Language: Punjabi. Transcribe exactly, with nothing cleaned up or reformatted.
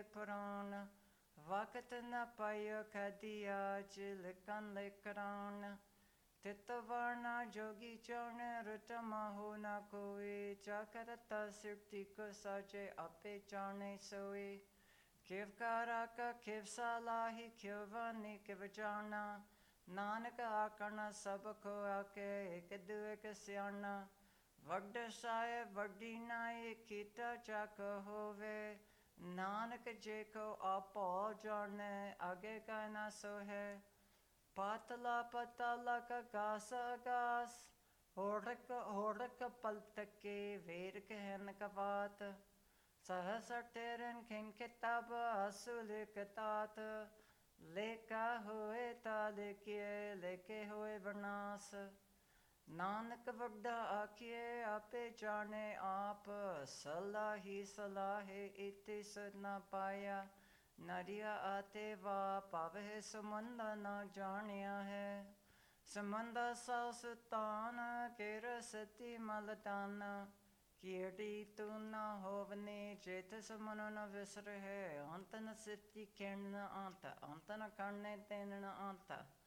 ਪੁਰਾਣ, ਵਕਤ ਨ ਪਾਇਓ ਕਦੀ ਆਜ ਲਿਖਨ ਲਿਖਰਾਨ। ਤਿਤ ਵਰਨਾ ਜੋਗੀ ਚਰਨ ਰੁਟ ਮਾਹੋ ਨ ਕੋਇ, ਜਾ ਕਰਤਾ ਸਿਰਤੀ ਕੋ ਸਾਜੇ ਆਪੇ ਜਾਣੇ ਸੋਈ। ਕਿਵ ਕਾਰਾ ਕਾ ਕਿਵ ਸਲਾਹੀ ਕਿਵ ਵਾਨੀ ਕਿਵ ਜਾਣਾ, ਨਾਨਕ ਆਖਣ ਸਭ ਕੋ ਆਖੇ ਇਕ ਦੁਇਕ ਸਿਆਣਾ। ਵੱਡ ਸਾਹਿਬ ਵੱਡੀ ਨਾਈ ਕੀਤਾ ਚੱਕ ਹੋਵੇ, ਨਾਨਕ ਜੇ ਕੋ ਆਪੋ ਜਾਣੈ ਅਗੇ ਕਾ ਨ ਸੋਹੈ। ਪਾਤਲਾ ਪਤਾਲਾ ਕਗਾਸ ਅਗਾਸ, ਹੋੜਕ ਹੋੜਕ ਪਲਟਕੇ ਵੇਰ ਕਹਿਨ ਕਵਾਤ। ਸਹਸ ਤੇਰਨ ਖਿਨ ਕਿਤਾਬ ਅਸੁ ਲਿਖਤਾਤ, ਲੇਖਾ ਹੋਏ ਤਾ ਲਿਖਿਏ ਲੇਖੇ ਹੋਏ ਵਿਨਾਸ਼। ਨਾਨਕ ਵੱਡਾ ਆਖੀਏ ਆਪੇ ਜਾਣੇ ਆਪ, ਸਲਾਹੀ ਸਲਾਹੇ ਇਤੀ ਸੁਧ ਨ ਪਾਇਆ। ਨਰਿਆ ਆਤੇ ਵਾ ਪਾਵਹਿ ਸਮੁੰਦਾ ਨ ਜਾਣਿਆ ਹੈ, ਸਮੁੰਦਾ ਸੌ ਸੁਤਾਨ ਕੇਰ ਸਤੀ ਮਲ ਤਨ। ਕੀੜੀ ਤੂੰ ਨ ਹੋਵਨੀ ਚੇਤ ਸਮਨ ਨ ਵਿਸਰਹਿ, ਅੰਤ ਨ ਸਿਤੀ ਖਿਣ ਨ ਅੰਤ, ਅੰਤ ਨ ਖੜਨੇ ਤਿਨ ਨ ਅੰਤ।